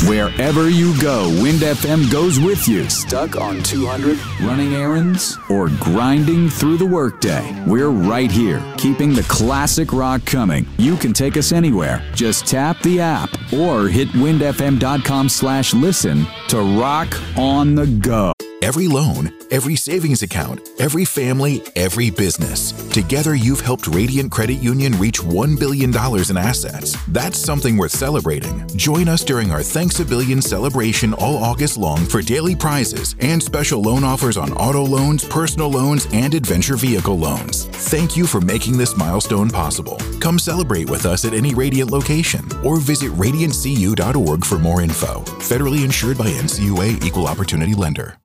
Wherever you go, Wind FM goes with you. Stuck on 200, running errands, or grinding through the workday, we're right here, keeping the classic rock coming. You can take us anywhere. Just tap the app or hit windfm.com/listen to rock on the go. Every loan, every savings account, every family, every business. Together, you've helped Radiant Credit Union reach $1 billion in assets. That's something worth celebrating. Join us during our Thanks a Billion celebration all August long for daily prizes and special loan offers on auto loans, personal loans, and adventure vehicle loans. Thank you for making this milestone possible. Come celebrate with us at any Radiant location or visit radiantcu.org for more info. Federally insured by NCUA, Equal Opportunity Lender.